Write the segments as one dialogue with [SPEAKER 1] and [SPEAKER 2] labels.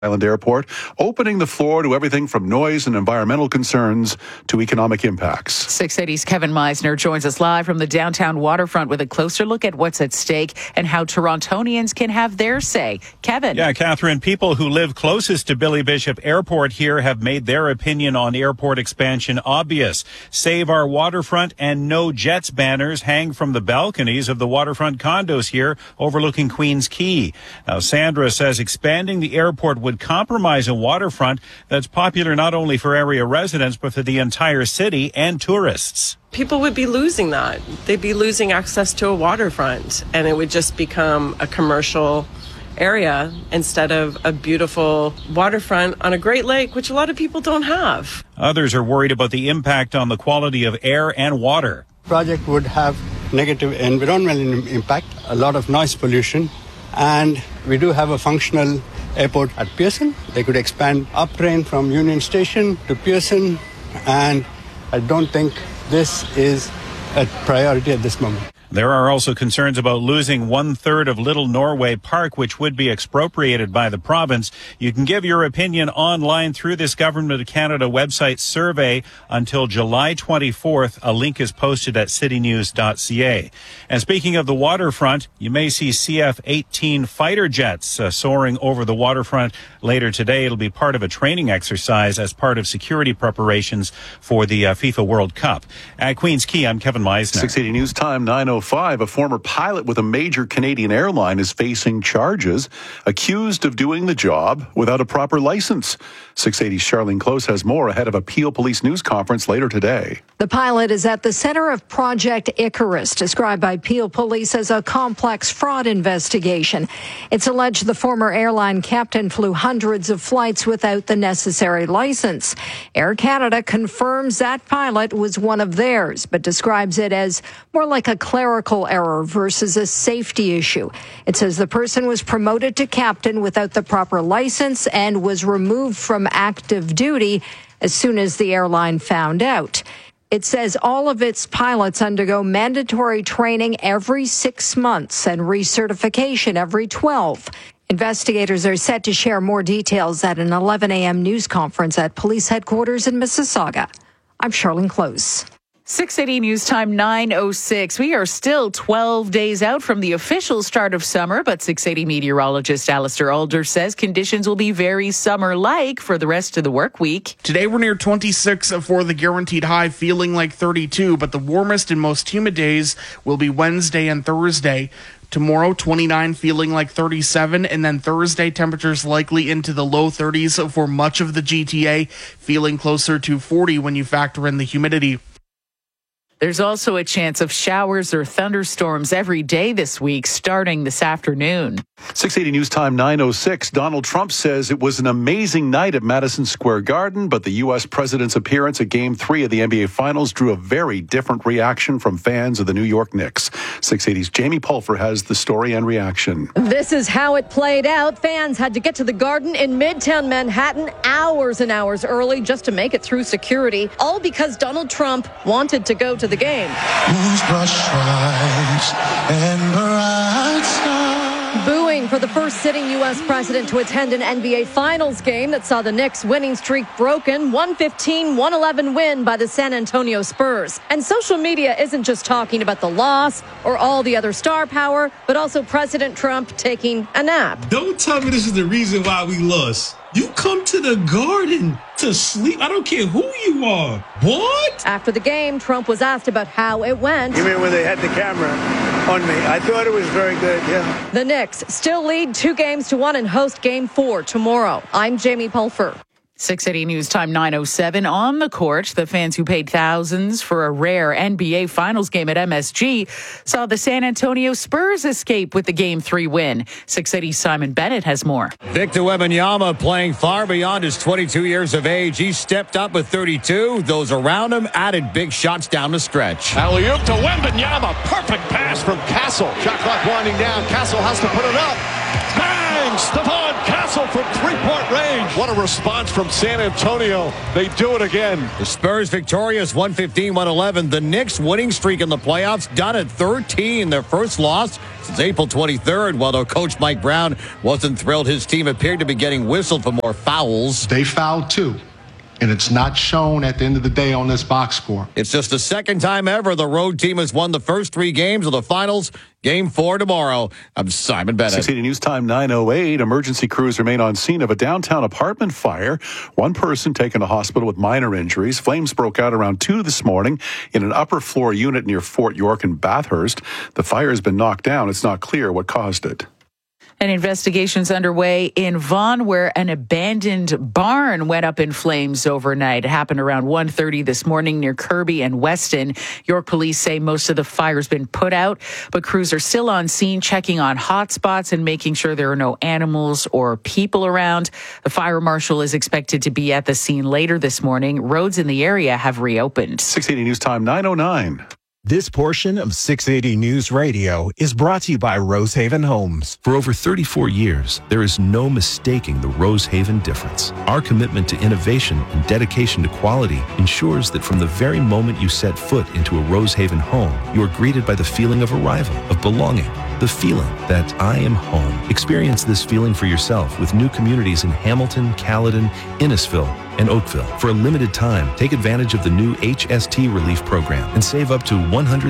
[SPEAKER 1] Island Airport, opening the floor to everything from noise and environmental concerns to economic impacts.
[SPEAKER 2] 680's Kevin Meisner joins us live from the downtown waterfront with a closer look at what's at stake and how Torontonians can have their say. Kevin.
[SPEAKER 3] Yeah, Catherine, people who live closest to Billy Bishop Airport here have made their opinion on airport expansion obvious. Save our waterfront and no Jets banners hang from the balconies of the waterfront condos here overlooking Queens Quay. Now, Sandra says expanding the airport would compromise a waterfront that's popular not only for area residents but for the entire city and tourists.
[SPEAKER 4] People would be losing that. They'd be losing access to a waterfront, and it would just become a commercial area instead of a beautiful waterfront on a Great Lake, which a lot of people don't have.
[SPEAKER 3] Others are worried about the impact on the quality of air and water.
[SPEAKER 5] Project would have negative environmental impact, a lot of noise pollution, and we do have a functional airport at Pearson. They could expand up train from Union Station to Pearson, and I don't think this is a priority at this moment.
[SPEAKER 3] There are also concerns about losing 1/3 of Little Norway Park, which would be expropriated by the province. You can give your opinion online through this Government of Canada website survey until July 24th. A link is posted at citynews.ca. And speaking of the waterfront, you may see CF-18 fighter jets soaring over the waterfront later today. It'll be part of a training exercise as part of security preparations for the FIFA World Cup. At Queens Quay, I'm Kevin Meisner.
[SPEAKER 1] 680 News Time, 9:05. A former pilot with a major Canadian airline is facing charges, accused of doing the job without a proper license. 680's Charlene Close has more ahead of a Peel Police news conference later today.
[SPEAKER 6] The pilot is at the center of Project Icarus, described by Peel Police as a complex fraud investigation. It's alleged the former airline captain flew hundreds of flights without the necessary license. Air Canada confirms that pilot was one of theirs, but describes it as more like a clerical error versus a safety issue. It says the person was promoted to captain without the proper license and was removed from active duty as soon as the airline found out. It says all of its pilots undergo mandatory training every 6 months and recertification every 12. Investigators are set to share more details at an 11 a.m. news conference at police headquarters in Mississauga. I'm Charlene Close.
[SPEAKER 2] 680 News Time 9:06. We are still 12 days out from the official start of summer, but 680 meteorologist Alistair Alder says conditions will be very summer-like for the rest of the work week.
[SPEAKER 7] Today we're near 26 for the guaranteed high, feeling like 32, but the warmest and most humid days will be Wednesday and Thursday. Tomorrow, 29, feeling like 37, and then Thursday, temperatures likely into the low 30s for much of the GTA, feeling closer to 40 when you factor in the humidity.
[SPEAKER 2] There's also a chance of showers or thunderstorms every day this week, starting this afternoon.
[SPEAKER 1] 680 News Time 9:06. Donald Trump says it was an amazing night at Madison Square Garden, but the U.S. president's appearance at Game 3 of the NBA Finals drew a very different reaction from fans of the New York Knicks. 680's Jamie Pulfer has the story and reaction.
[SPEAKER 8] This is how it played out. Fans had to get to the Garden in Midtown Manhattan hours and hours early just to make it through security, all because Donald Trump wanted to go to the game. Booing for the first sitting U.S. president to attend an NBA Finals game that saw the Knicks' winning streak broken. 115-111 win by the San Antonio Spurs. And social media isn't just talking about the loss or all the other star power, but also President Trump taking a nap.
[SPEAKER 9] Don't tell me this is the reason why we lost. You come to the Garden to sleep. I don't care who you are. What?
[SPEAKER 8] After the game, Trump was asked about how it went.
[SPEAKER 10] You mean when they had the camera on me? I thought it was very good, yeah.
[SPEAKER 8] The Knicks still lead 2-1 and host Game 4 tomorrow. I'm Jamie Pulfer.
[SPEAKER 2] 680 News Time 9:07. On the court, the fans who paid thousands for a rare NBA Finals game at MSG saw the San Antonio Spurs escape with the Game 3 win. 680's Simon Bennett has more.
[SPEAKER 11] Victor Wembanyama playing far beyond his 22 years of age. He stepped up with 32. Those around him added big shots down the stretch.
[SPEAKER 12] Alley-oop to Wembanyama. Perfect pass from Castle. Shot clock winding down. Castle has to put it up. Bang! Stephon Castle from three-point range. What a response from San Antonio. They do it again.
[SPEAKER 11] The Spurs victorious 115-111. The Knicks winning streak in the playoffs done at 13. Their first loss since April 23rd, while coach Mike Brown wasn't thrilled his team appeared to be getting whistled for more fouls.
[SPEAKER 13] They fouled too, and it's not shown at the end of the day on this box score.
[SPEAKER 11] It's just the second time ever the road team has won the first 3 games of the finals. Game 4 tomorrow. I'm Simon Bennett.
[SPEAKER 1] 680 News Time 9:08. Emergency crews remain on scene of a downtown apartment fire. One person taken to hospital with minor injuries. Flames broke out around 2 this morning in an upper floor unit near Fort York and Bathurst. The fire has been knocked down. It's not clear what caused it.
[SPEAKER 2] An investigation's underway in Vaughan, where an abandoned barn went up in flames overnight. It happened around 1:30 this morning near Kirby and Weston. York police say most of the fire's been put out, but crews are still on scene checking on hot spots and making sure there are no animals or people around. The fire marshal is expected to be at the scene later this morning. Roads in the area have reopened.
[SPEAKER 1] 680 News Time 9:09.
[SPEAKER 14] This portion of 680 News Radio is brought to you by Rosehaven Homes.
[SPEAKER 15] For over 34 years, there is no mistaking the Rosehaven difference. Our commitment to innovation and dedication to quality ensures that from the very moment you set foot into a Rosehaven home, you are greeted by the feeling of arrival, of belonging, the feeling that I am home. Experience this feeling for yourself with new communities in Hamilton, Caledon, Innisfil, and Oakville. For a limited time, take advantage of the new HST relief program and save up to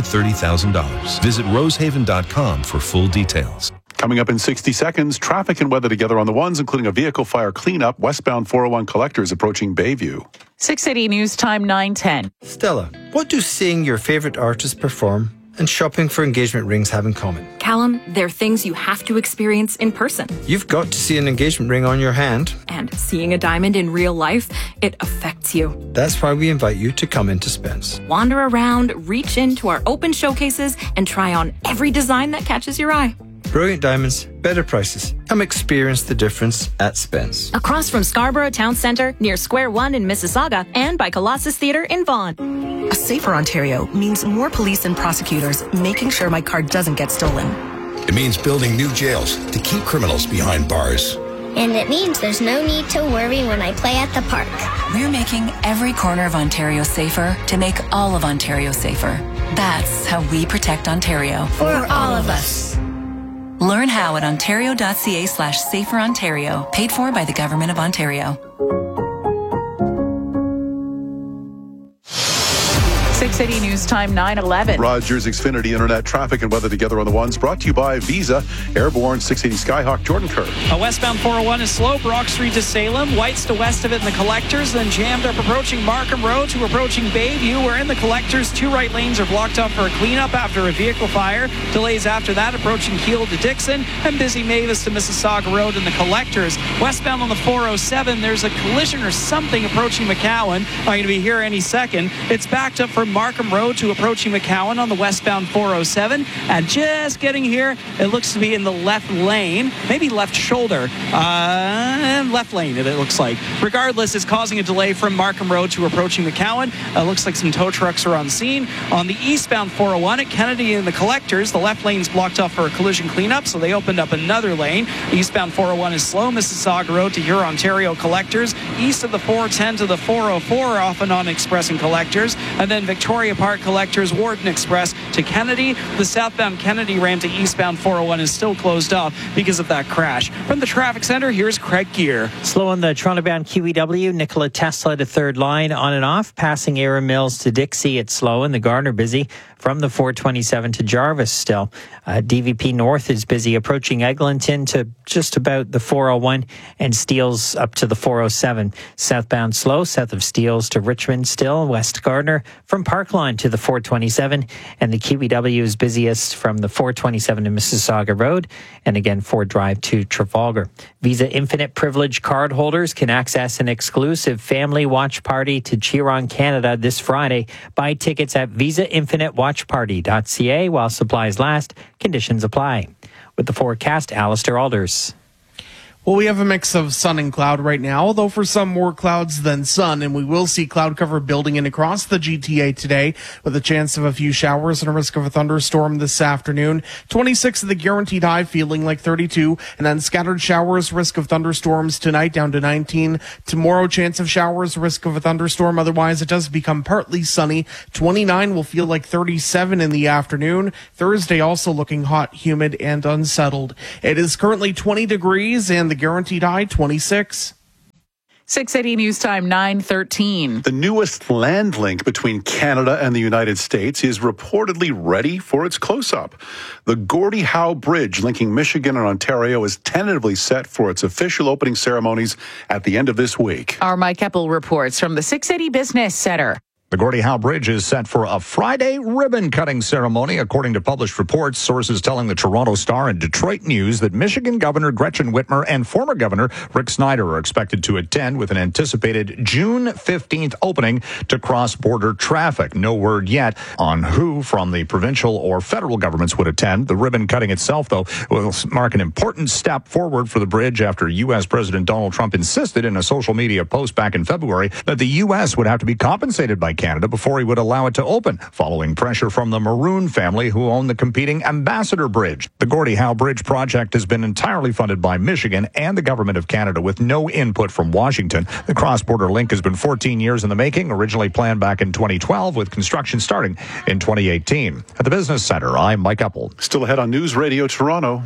[SPEAKER 15] $130,000. Visit rosehaven.com for full details.
[SPEAKER 1] Coming up in 60 seconds, traffic and weather together on the ones, including a vehicle fire cleanup, westbound 401 collectors approaching Bayview.
[SPEAKER 2] 680 News Time 9:10.
[SPEAKER 16] Stella, what do seeing your favorite artist perform and shopping for engagement rings have in common?
[SPEAKER 17] Callum, they're things you have to experience in person.
[SPEAKER 16] You've got to see an engagement ring on your hand.
[SPEAKER 17] And seeing a diamond in real life, it affects you.
[SPEAKER 16] That's why we invite you to come into Spence.
[SPEAKER 17] Wander around, reach into our open showcases, and try on every design that catches your eye.
[SPEAKER 16] Brilliant diamonds, better prices. Come experience the difference at Spence.
[SPEAKER 17] Across from Scarborough Town Centre, near Square One in Mississauga, and by Colossus Theatre in Vaughan.
[SPEAKER 18] A safer Ontario means more police and prosecutors making sure my car doesn't get stolen.
[SPEAKER 19] It means building new jails to keep criminals behind bars.
[SPEAKER 20] And it means there's no need to worry when I play at the park.
[SPEAKER 18] We're making every corner of Ontario safer to make all of Ontario safer. That's how we protect Ontario.
[SPEAKER 20] For all of us.
[SPEAKER 18] Learn how at ontario.ca/saferontario. Paid for by the Government of Ontario.
[SPEAKER 2] 680 News Time 9:11.
[SPEAKER 1] Rogers Xfinity Internet traffic and weather together on the ones, brought to you by Visa. Airborne 680 Skyhawk, Jordan Kerr.
[SPEAKER 21] A westbound 401 is slow, Brock Street to Salem, White's to west of it in the collectors, then jammed up approaching Markham Road to approaching Bayview. We're in the collectors. 2 right lanes are blocked off for a cleanup after a vehicle fire. Delays after that approaching Keele to Dixon, and busy Mavis to Mississauga Road in the collectors. Westbound on the 407, there's a collision or something approaching McCowan. I'm going to be here any second. It's backed up from Markham Road to approaching McCowan on the westbound 407, and just getting here, it looks to be in the left lane, maybe left shoulder, left lane it looks like. Regardless, it's causing a delay from Markham Road to approaching McCowan. Looks like some tow trucks are on scene. On the eastbound 401 at Kennedy in the collectors, the left lane's blocked off for a collision cleanup, so they opened up another lane. Eastbound 401 is slow, Mississauga Road to Huron-Ontario collectors, east of the 410 to the 404 off and on Express and collectors, and then Victoria Park collectors, Warden Express to Kennedy. The southbound Kennedy ramp to eastbound 401 is still closed off because of that crash. From the traffic center, here's Craig Gear.
[SPEAKER 22] Slow on the Toronto-bound QEW, Nikola Tesla to third line on and off. Passing Erin Mills to Dixie, it's slow, and the Gardner busy from the 427 to Jarvis still. DVP North is busy approaching Eglinton to just about the 401 and Steeles up to the 407. Southbound slow, south of Steeles to Richmond still. West Gardner from Parkline to the 427, and the QEW is busiest from the 427 to Mississauga Road, and again Ford Drive to Trafalgar. Visa Infinite Privilege card holders can access an exclusive family watch party to cheer on Canada this Friday. Buy tickets at visainfinitewatchparty.ca while supplies last. Conditions apply. With the forecast, Alistair Alders.
[SPEAKER 7] Well, we have a mix of sun and cloud right now, although for some more clouds than sun, and we will see cloud cover building in across the GTA today with a chance of a few showers and a risk of a thunderstorm this afternoon. 26 of the guaranteed high, feeling like 32, and then scattered showers, risk of thunderstorms tonight down to 19. Tomorrow, chance of showers, risk of a thunderstorm. Otherwise, it does become partly sunny. 29 will feel like 37 in the afternoon. Thursday also looking hot, humid, and unsettled. It is currently 20 degrees and the guaranteed high 26.
[SPEAKER 2] 680 News Time 9:13.
[SPEAKER 1] The newest land link between Canada and the United States is reportedly ready for its close-up. The Gordie Howe Bridge linking Michigan and Ontario is tentatively set for its official opening ceremonies at the end of this week.
[SPEAKER 2] Our Mike Eppel reports from the 680 Business Center.
[SPEAKER 4] The Gordie Howe Bridge is set for a Friday ribbon-cutting ceremony, according to published reports. Sources telling the Toronto Star and Detroit News that Michigan Governor Gretchen Whitmer and former Governor Rick Snyder are expected to attend with an anticipated June 15th opening to cross-border traffic. No word yet on who from the provincial or federal governments would attend. The ribbon-cutting itself, though, will mark an important step forward for the bridge after U.S. President Donald Trump insisted in a social media post back in February that the U.S. would have to be compensated by Canada before he would allow it to open, following pressure from the Maroon family who own the competing Ambassador Bridge. The Gordie Howe Bridge project has been entirely funded by Michigan and the government of Canada with no input from Washington. The cross-border link has been 14 years in the making, originally planned back in 2012 with construction starting in 2018. At the Business Center, I'm Mike Eppel.
[SPEAKER 1] Still ahead on News Radio Toronto.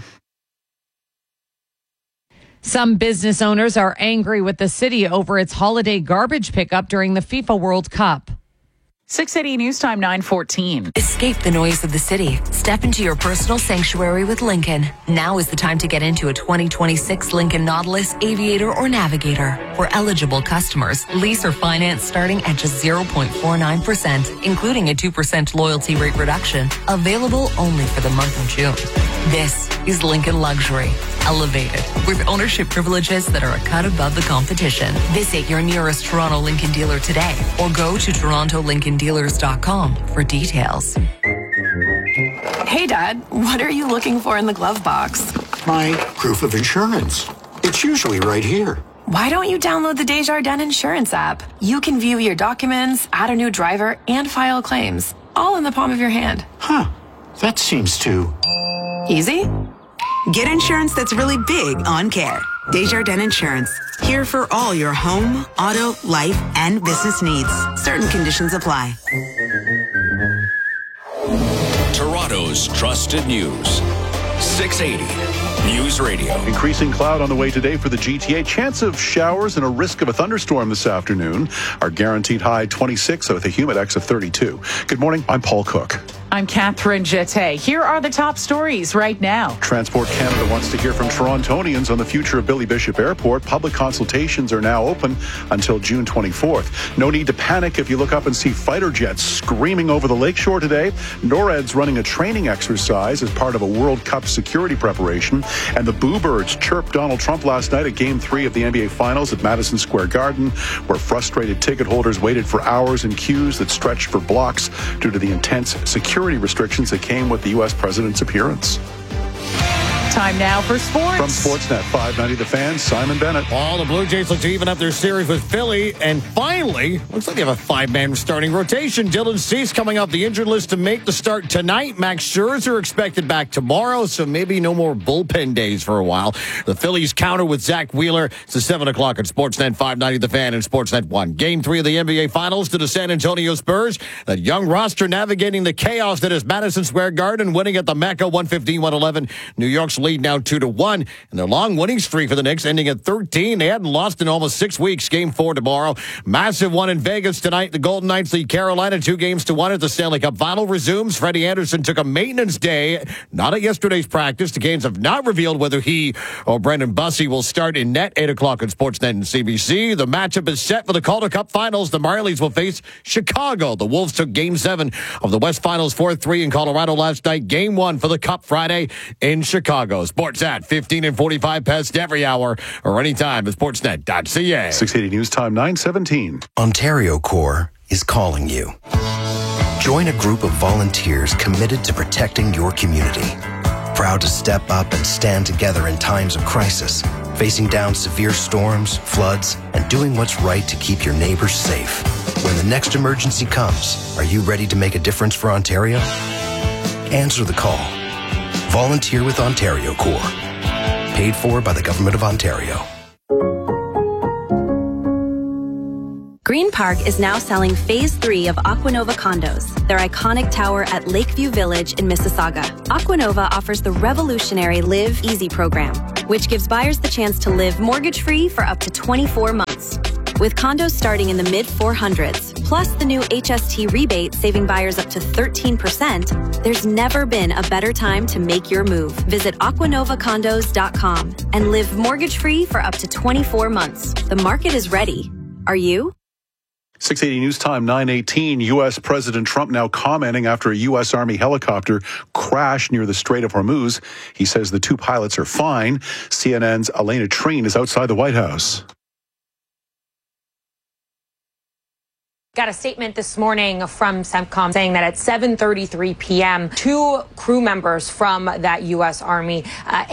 [SPEAKER 5] Some business owners are angry with the city over its holiday garbage pickup during the FIFA World Cup.
[SPEAKER 2] 680 News Time 9:14.
[SPEAKER 18] Escape the noise of the city. Step into your personal sanctuary with Lincoln. Now is the time to get into a 2026 Lincoln Nautilus, Aviator, or Navigator. For eligible customers, lease or finance starting at just 0.49%, including a 2% loyalty rate reduction. Available only for the month of June. This is Lincoln Luxury, elevated, with ownership privileges that are a cut above the competition. Visit your nearest Toronto Lincoln dealer today or go to TorontoLincolnDealers.com for details.
[SPEAKER 23] Hey, Dad, what are you looking for in the glove box?
[SPEAKER 24] My proof of insurance. It's usually right here.
[SPEAKER 23] Why don't you download the Desjardins Insurance app? You can view your documents, add a new driver, and file claims, all in the palm of your hand.
[SPEAKER 24] Huh, that seems too...
[SPEAKER 23] easy?
[SPEAKER 25] Get insurance that's really big on care. Desjardins Insurance. Here for all your home, auto, life, and business needs. Certain conditions apply.
[SPEAKER 26] Toronto's trusted news. 680 News Radio.
[SPEAKER 1] Increasing cloud on the way today for the GTA. Chance of showers and a risk of a thunderstorm this afternoon. Our guaranteed high 26 with a humid X of 32. Good morning. I'm Paul Cook.
[SPEAKER 2] I'm Catherine Jette. Here are the top stories right now.
[SPEAKER 1] Transport Canada wants to hear from Torontonians on the future of Billy Bishop Airport. Public consultations are now open until June 24th. No need to panic if you look up and see fighter jets screaming over the lakeshore today. NORAD's running a training exercise as part of a World Cup security preparation. And the Boo Birds chirped Donald Trump last night at Game 3 of the NBA Finals at Madison Square Garden, where frustrated ticket holders waited for hours in queues that stretched for blocks due to the intense security restrictions that came with the U.S. president's appearance.
[SPEAKER 2] Time now for sports.
[SPEAKER 1] From Sportsnet 590 The Fan, Simon Bennett.
[SPEAKER 11] Well, the Blue Jays look to even up their series with Philly. And finally, looks like they have a five-man starting rotation. Dylan Cease coming off the injured list to make the start tonight. Max Scherzer expected back tomorrow, so maybe no more bullpen days for a while. The Phillies counter with Zach Wheeler. It's 7 o'clock at Sportsnet 590 The Fan and Sportsnet 1. Game 3 of the NBA Finals to the San Antonio Spurs. That young roster navigating the chaos that is Madison Square Garden, winning at the Mecca 115-111. New York's lead now 2-1, and their long winning streak for the Knicks ending at 13. They hadn't lost in almost 6 weeks. Game 4 tomorrow. Massive one in Vegas tonight. The Golden Knights lead Carolina 2-1 at the Stanley Cup Final resumes. Freddie Anderson took a maintenance day, not at yesterday's practice. The Canes have not revealed whether he or Brendan Bussey will start in net 8 o'clock on Sportsnet and CBC. The matchup is set for the Calder Cup Finals. The Marlies will face Chicago. The Wolves took Game 7 of the West Finals 4-3 in Colorado last night. Game 1 for the Cup Friday in Chicago. Sports at 15 and 45 past every hour or anytime at sportsnet.ca.
[SPEAKER 1] 680 News Time 9:17.
[SPEAKER 19] Ontario Corps is calling you. Join a group of volunteers committed to protecting your community.
[SPEAKER 3] proud to step up and stand together in times of crisis, facing down severe storms, floods, and doing what's right to keep your neighbors safe. When the next emergency comes, are you ready to make a difference for Ontario? Answer the call. Volunteer with Ontario Corps. Paid for by the Government of Ontario.
[SPEAKER 6] Green Park is now selling Phase 3 of Aquanova condos, their iconic tower at Lakeview Village in Mississauga. Aquanova offers the revolutionary Live Easy program, which gives buyers the chance to live mortgage-free for up to 24 months. With condos starting in the mid-400s, plus the new HST rebate saving buyers up to 13%, there's never been a better time to make your move. Visit aquanovacondos.com and live mortgage-free for up to 24 months. The market is ready. Are you?
[SPEAKER 1] 680 News Time, 9:18. U.S. President Trump now commenting after a U.S. Army helicopter crashed near the Strait of Hormuz. He says the two pilots are fine. CNN's Elena Treen is outside the White House.
[SPEAKER 8] Got a statement this morning from CENTCOM saying that at 7:33 p.m., two crew members from that U.S. Army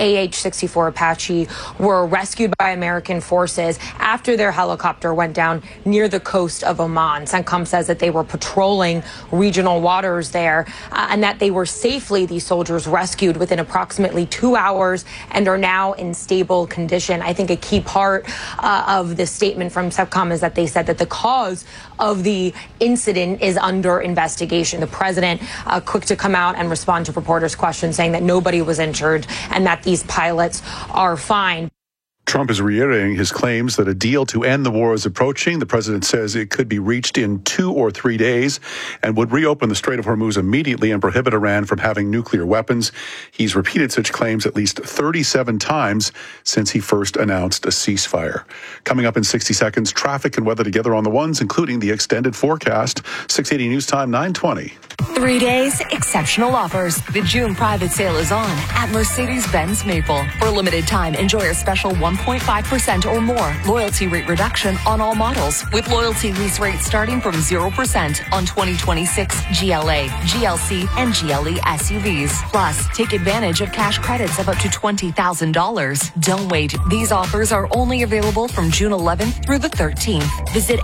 [SPEAKER 8] AH-64 Apache were rescued by American forces after their helicopter went down near the coast of Oman. CENTCOM says that they were patrolling regional waters there and that they were safely, these soldiers, rescued within approximately 2 hours and are now in stable condition. I think a key part of this statement from CENTCOM is that they said that the cause of the incident is under investigation. The president quick to come out and respond to reporters' questions, saying that nobody was injured and that these pilots are fine.
[SPEAKER 1] Trump is reiterating his claims that a deal to end the war is approaching. The president says it could be reached in 2 or 3 days and would reopen the Strait of Hormuz immediately and prohibit Iran from having nuclear weapons. He's repeated such claims at least 37 times since he first announced a ceasefire. Coming up in 60 seconds, traffic and weather together on the ones, including the extended forecast. 680 News Time, 9:20.
[SPEAKER 18] 3 days, exceptional offers. The June private sale is on at Mercedes-Benz Maple. For a limited time, enjoy a special 1.5% or more loyalty rate reduction on all models, with loyalty lease rates starting from 0% on 2026 GLA, GLC, and GLE SUVs. Plus, take advantage of cash credits of up to $20,000. Don't wait. These offers are only available from June 11th through the 13th. Visit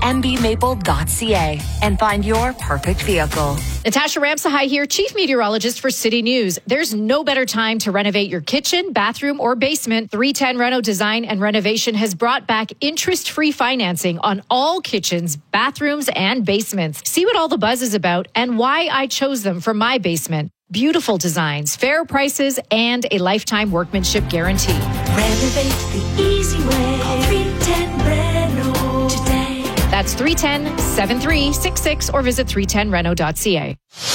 [SPEAKER 18] mbmaple.ca and find your perfect vehicle.
[SPEAKER 9] Natasha Ramsahai here, Chief Meteorologist for City News. There's no better time to renovate your kitchen, bathroom, or basement. 310 Reno Design and Renovation has brought back interest-free financing on all kitchens, bathrooms, and basements. See what all the buzz is about and why I chose them for my basement. Beautiful designs, fair prices, and a lifetime workmanship guarantee.
[SPEAKER 10] Renovate the easy way. Call 310 Reno today.
[SPEAKER 9] That's 310-7366 or visit 310reno.ca.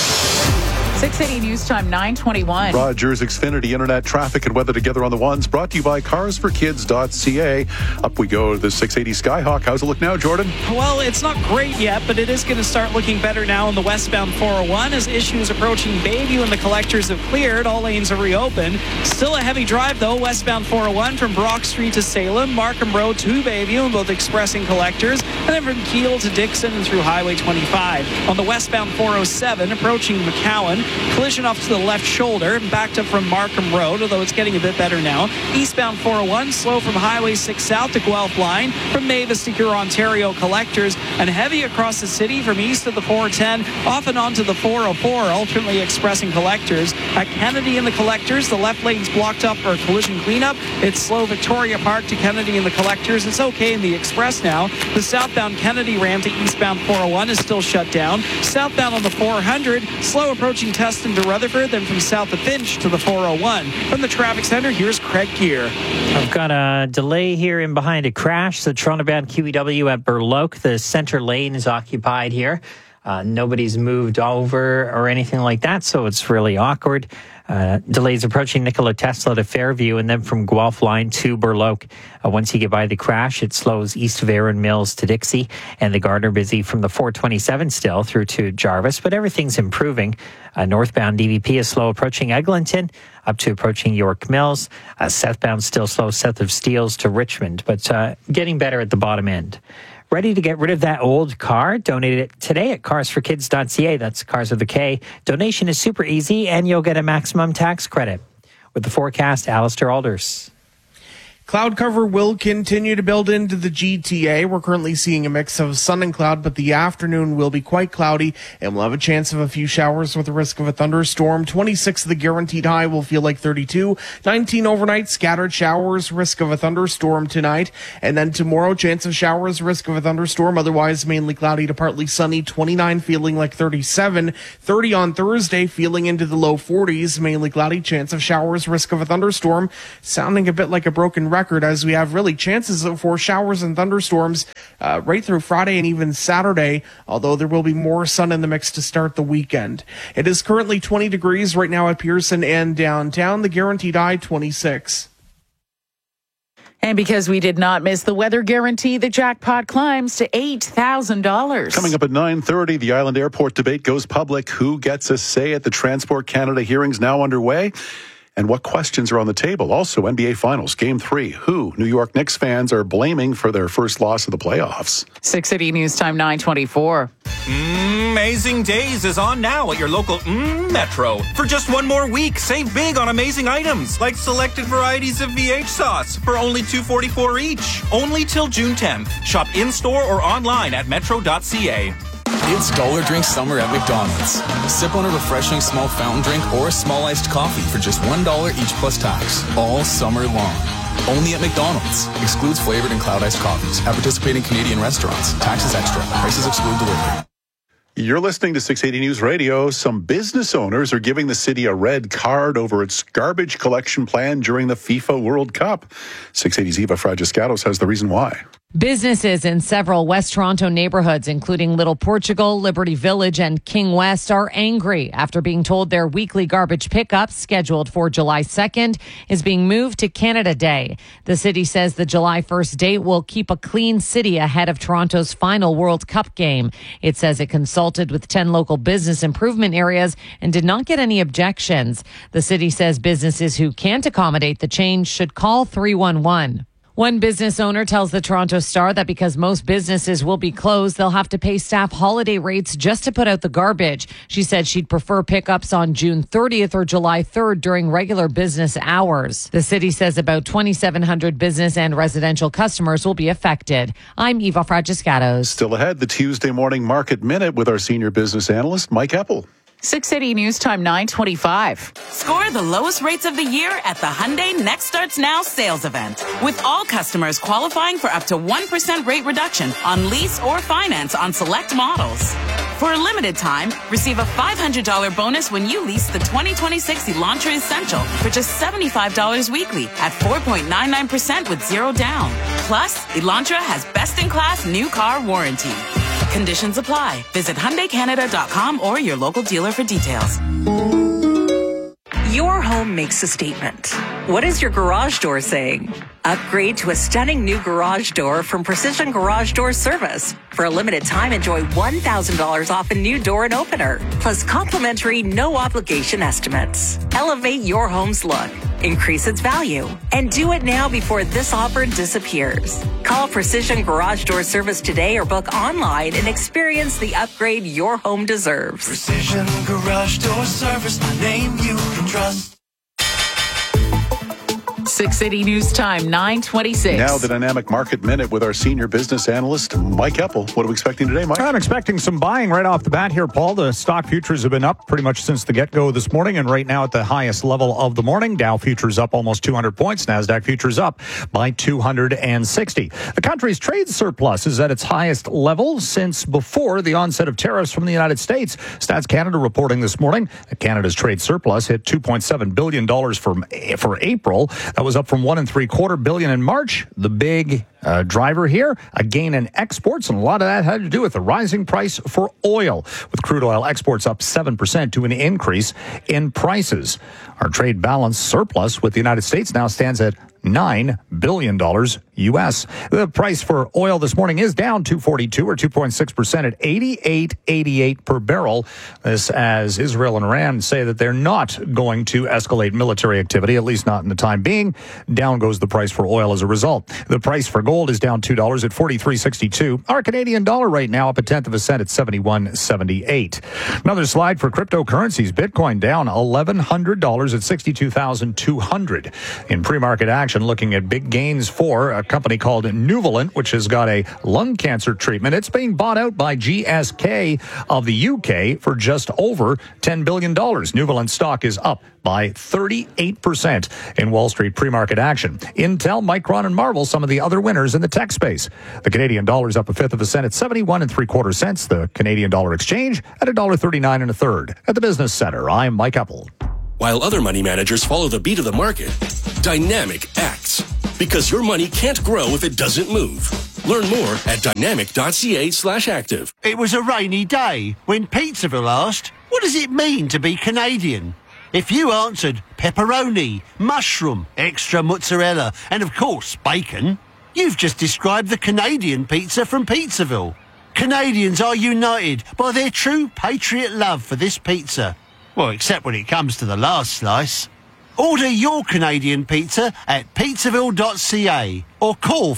[SPEAKER 2] 680 News Time, 9:21.
[SPEAKER 1] Rogers Xfinity Internet traffic and weather together on the ones, brought to you by carsforkids.ca. Up we go to the 680 Skyhawk. How's it look now, Jordan?
[SPEAKER 21] Well, it's not great yet, but it is going to start looking better now on the westbound 401 as issues approaching Bayview and the collectors have cleared. All lanes are reopened. Still a heavy drive, though, westbound 401 from Brock Street to Salem, Markham Road to Bayview, and both express and collectors, and then from Keele to Dixon and through Highway 25. On the westbound 407, approaching McCowan, collision off to the left shoulder and backed up from Markham Road, although it's getting a bit better now. Eastbound 401, slow from Highway 6 south to Guelph line, from Mavis to Huron-Ontario collectors, and heavy across the city from east of the 410, off and onto the 404, alternately expressing collectors. At Kennedy and the collectors, the left lane's blocked up for collision cleanup. It's slow Victoria Park to Kennedy and the collectors. It's okay in the express now. The southbound Kennedy ramp to eastbound 401 is still shut down. Southbound on the 400, slow approaching Tustin to Rutherford, then from south of Finch to the 401. From the traffic center, here's Craig Gear.
[SPEAKER 22] I've got a delay here in behind a crash. The Toronto-bound QEW at Burloak. The center lane is occupied here. Nobody's moved over or anything like that, so it's really awkward. Delays approaching Nikola Tesla to Fairview and then from Guelph line to Burloak. Once you get by the crash, it slows east of Aaron Mills to Dixie, and the Gardner busy from the 427 still through to Jarvis, but everything's improving. Northbound DVP is slow approaching Eglinton up to approaching York Mills. Southbound still slow south of Steeles to Richmond, but getting better at the bottom end. Ready to get rid of that old car? Donate it today at carsforkids.ca. That's Cars with a K. Donation is super easy, and you'll get a maximum tax credit. With the forecast, Alistair Alders.
[SPEAKER 7] Cloud cover will continue to build into the GTA. We're currently seeing a mix of sun and cloud, but the afternoon will be quite cloudy, and we'll have a chance of a few showers with the risk of a thunderstorm. 26 the guaranteed high will feel like 32. 19 overnight, scattered showers, risk of a thunderstorm tonight. And then tomorrow, chance of showers, risk of a thunderstorm. Otherwise, mainly cloudy to partly sunny. 29 feeling like 37. 30 on Thursday, feeling into the low 40s. Mainly cloudy, chance of showers, risk of a thunderstorm. Sounding a bit like a broken record, as we have really chances for showers and thunderstorms right through Friday and even Saturday, although there will be more sun in the mix to start the weekend. It is currently 20 degrees right now at Pearson and downtown. The guaranteed high 26.
[SPEAKER 2] And because we did not miss the weather guarantee, the jackpot climbs to $8,000.
[SPEAKER 1] Coming up at 9:30, the Island Airport debate goes public. Who gets a say at the Transport Canada hearings now underway? And what questions are on the table? Also, NBA Finals, Game 3. Who New York Knicks fans are blaming for their first loss of the playoffs?
[SPEAKER 2] 6 City News Time 9:24.
[SPEAKER 12] Amazing Days is on now at your local Metro. For just one more week, save big on amazing items like selected varieties of VH sauce for only $2.44 each. Only till June 10th. Shop in-store or online at metro.ca.
[SPEAKER 13] It's Dollar Drink Summer at McDonald's. Sip on a refreshing small fountain drink or a small iced coffee for just $1 each plus tax, all summer long. Only at McDonald's. Excludes flavored and cloud iced coffees. At participating Canadian restaurants. Taxes extra. Prices exclude delivery.
[SPEAKER 1] You're listening to 680 News Radio. Some business owners are giving the city a red card over its garbage collection plan during the FIFA World Cup. 680's Eva Fragiscatos has the reason why.
[SPEAKER 5] Businesses in several West Toronto neighborhoods, including Little Portugal, Liberty Village, and King West, are angry after being told their weekly garbage pickup, scheduled for July 2nd, is being moved to Canada Day. The city says the July 1st date will keep a clean city ahead of Toronto's final World Cup game. It says it consulted with 10 local business improvement areas and did not get any objections. The city says businesses who can't accommodate the change should call 311. One business owner tells the Toronto Star that because most businesses will be closed, they'll have to pay staff holiday rates just to put out the garbage. She said she'd prefer pickups on June 30th or July 3rd during regular business hours. The city says about 2,700 business and residential customers will be affected. I'm Eva Fragiscatos.
[SPEAKER 1] Still ahead, the Tuesday morning market minute with our senior business analyst, Mike Eppel.
[SPEAKER 2] 680 News Time 9:25.
[SPEAKER 14] Score the lowest rates of the year at the Hyundai Next Starts Now sales event. With all customers qualifying for up to 1% rate reduction on lease or finance on select models. For a limited time, receive a $500 bonus when you lease the 2026 Elantra Essential for just $75 weekly at 4.99% with zero down. Plus, Elantra has best-in-class new car warranty. Conditions apply. Visit HyundaiCanada.com or your local dealer for details.
[SPEAKER 15] Your home makes a statement. What is your garage door saying? Upgrade to a stunning new garage door from Precision Garage Door Service. For a limited time, enjoy $1,000 off a new door and opener, plus complimentary no-obligation estimates. Elevate your home's look, increase its value, and do it now before this offer disappears. Call Precision Garage Door Service today or book online and experience the upgrade your home deserves.
[SPEAKER 10] Precision Garage Door Service, the name you can trust.
[SPEAKER 2] 680 News Time 9:26.
[SPEAKER 1] Now the dynamic market minute with our senior business analyst, Mike Eppel. What are we expecting today, Mike?
[SPEAKER 4] I'm expecting some buying right off the bat here, Paul. The stock futures have been up pretty much since the get-go this morning, and right now at the highest level of the morning. Dow futures up almost 200 points. NASDAQ futures up by 260. The country's trade surplus is at its highest level since before the onset of tariffs from the United States. Stats Canada reporting this morning that Canada's trade surplus hit $2.7 billion for April. That was up from $1.75 billion in March. The big driver here, a gain in exports, and a lot of that had to do with the rising price for oil, with crude oil exports up 7% to an increase in prices. Our trade balance surplus with the United States now stands at $9 billion U.S. The price for oil this morning is down 2.42 or 2.6% at $88.88 per barrel. This as Israel and Iran say that they're not going to escalate military activity, at least not in the time being. Down goes the price for oil as a result. The price for gold is down $2 at $43.62. Our Canadian dollar right now up a tenth of a cent at 71.78. Another slide for cryptocurrencies. Bitcoin down $1,100 at 62,200. In pre-market action, looking at big gains for a company called Nuvalent, which has got a lung cancer treatment. It's being bought out by GSK of the UK for just over $10 billion. Nuvalent stock is up by 38% in Wall Street pre-market action. Intel, Micron, and Marvel, some of the other winners in the tech space. The Canadian dollar is up a fifth of a cent at 71.75 cents. The Canadian dollar exchange at $1.39 1/3. At the Business Center, I'm Mike Apple.
[SPEAKER 16] While other money managers follow the beat of the market, Dynamic acts. Because your money can't grow if it doesn't move. Learn more at dynamic.ca/active.
[SPEAKER 17] It was a rainy day when Pizzaville asked, what does it mean to be Canadian? If you answered pepperoni, mushroom, extra mozzarella, and of course bacon, you've just described the Canadian pizza from Pizzaville. Canadians are united by their true patriot love for this pizza. Well, except when it comes to the last slice. Order your Canadian pizza at pizzaville.ca or call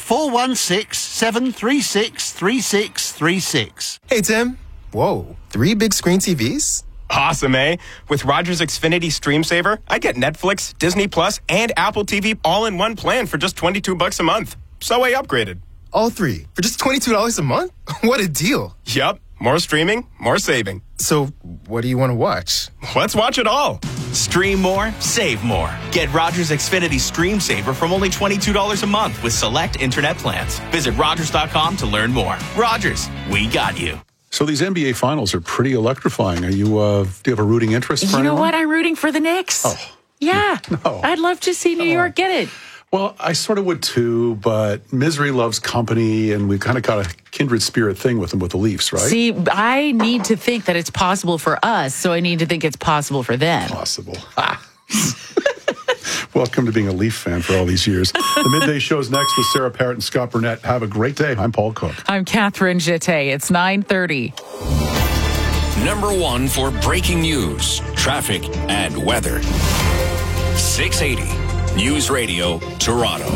[SPEAKER 17] 416-736-3636.
[SPEAKER 20] Hey, Tim. Whoa, 3 big screen TVs?
[SPEAKER 23] Awesome, eh? With Rogers Xfinity Stream Saver, I get Netflix, Disney Plus, and Apple TV all in one plan for just $22 a month. So I upgraded.
[SPEAKER 20] All 3 for just $22 a month? What a deal.
[SPEAKER 23] Yup. More streaming, more saving.
[SPEAKER 20] So, what do you want to watch?
[SPEAKER 23] Let's watch it all.
[SPEAKER 24] Stream more, save more. Get Rogers Xfinity Stream Saver from only $22 a month with select internet plans. Visit Rogers.com to learn more. Rogers, we got you.
[SPEAKER 1] So these NBA finals are pretty electrifying. Are you, do you have a rooting interest for anyone?
[SPEAKER 2] You know what? I'm rooting for the Knicks.
[SPEAKER 1] Oh.
[SPEAKER 2] Yeah.
[SPEAKER 1] No.
[SPEAKER 2] I'd love to see New York get it.
[SPEAKER 1] Well, I sort of would too, but misery loves company, and we've kind of got a kindred spirit thing with them with the Leafs, right?
[SPEAKER 2] See, I need to think that it's possible for us, so I need to think it's possible for them.
[SPEAKER 1] Possible. Welcome to being a Leaf fan for all these years. The Midday Show's next with Sarah Parrott and Scott Burnett. Have a great day. I'm Paul Cook.
[SPEAKER 2] I'm Catherine Jeté. It's 9:30.
[SPEAKER 26] Number 1 for breaking news, traffic, and weather. 680 News Radio, Toronto.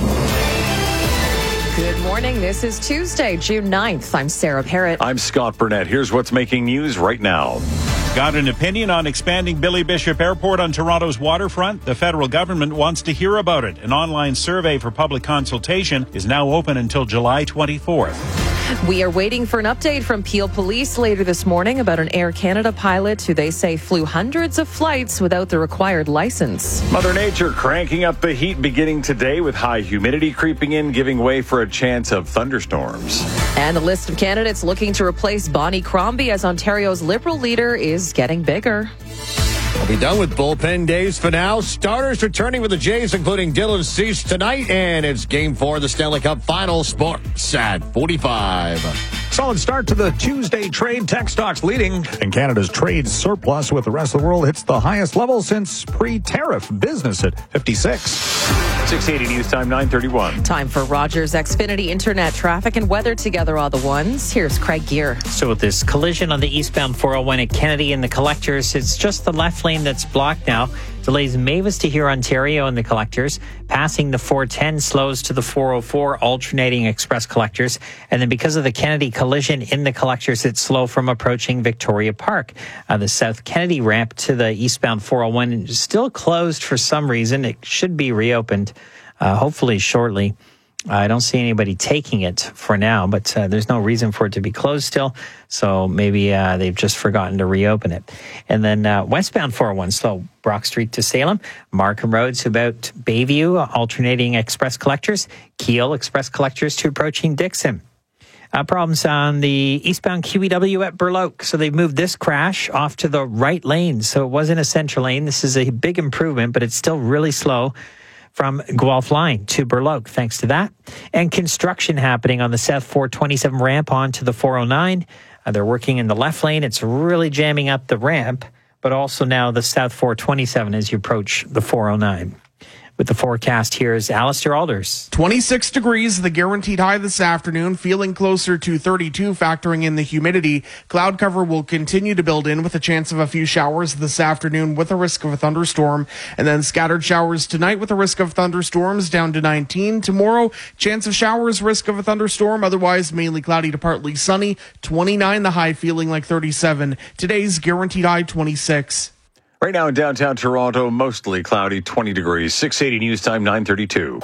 [SPEAKER 25] Good morning. This is Tuesday, June 9th. I'm Sarah Parrott.
[SPEAKER 27] I'm Scott Burnett. Here's what's making news right now.
[SPEAKER 28] Got an opinion on expanding Billy Bishop Airport on Toronto's waterfront? The federal government wants to hear about it. An online survey for public consultation is now open until July 24th.
[SPEAKER 25] We are waiting for an update from Peel Police later this morning about an Air Canada pilot who they say flew hundreds of flights without the required license.
[SPEAKER 27] Mother Nature cranking up the heat beginning today with high humidity creeping in, giving way for a chance of thunderstorms.
[SPEAKER 25] And the list of candidates looking to replace Bonnie Crombie as Ontario's Liberal leader is getting bigger.
[SPEAKER 11] We'll be done with bullpen days for now. Starters returning with the Jays, including Dylan Cease tonight, and it's Game 4 of the Stanley Cup Final. Sports at 45.
[SPEAKER 4] Solid start to the Tuesday trade. Tech stocks leading, and Canada's trade surplus with the rest of the world hits the highest level since pre-tariff business at 56.
[SPEAKER 27] 680 News Time, 9:31.
[SPEAKER 25] Time for Rogers Xfinity Internet traffic and weather together all the ones. Here's Craig Gear.
[SPEAKER 22] So with this collision on the eastbound 401 at Kennedy and the Collectors, it's just the left lane that's blocked now. Delays Mavis to here, Ontario and the Collectors. Passing the 410 slows to the 404 alternating express Collectors. And then because of the Kennedy collision in the Collectors, it's slow from approaching Victoria Park. The South Kennedy ramp to the eastbound 401 is still closed for some reason. It should be reopened, hopefully shortly. I don't see anybody taking it for now, but there's no reason for it to be closed still. So maybe they've just forgotten to reopen it. And then westbound 401 slow, Brock Street to Salem, Markham Road to about Bayview, alternating express Collectors, Keele express Collectors to approaching Dixon. Problems on the eastbound QEW at Burloak. So they've moved this crash off to the right lane. So it wasn't a central lane. This is a big improvement, but it's still really slow from Guelph Line to Burloak, thanks to that. And construction happening on the South 427 ramp onto the 409. They're working in the left lane. It's really jamming up the ramp, but also now the South 427 as you approach the 409. With the forecast, here's Alistair Alders.
[SPEAKER 3] 26 degrees, the guaranteed high this afternoon, feeling closer to 32, factoring in the humidity. Cloud cover will continue to build in with a chance of a few showers this afternoon with a risk of a thunderstorm. And then scattered showers tonight with a risk of thunderstorms down to 19. Tomorrow, chance of showers, risk of a thunderstorm. Otherwise, mainly cloudy to partly sunny. 29 the high, feeling like 37. Today's guaranteed high, 26.
[SPEAKER 27] Right now in downtown Toronto, mostly cloudy, 20 degrees. 680 News Time, 9:32.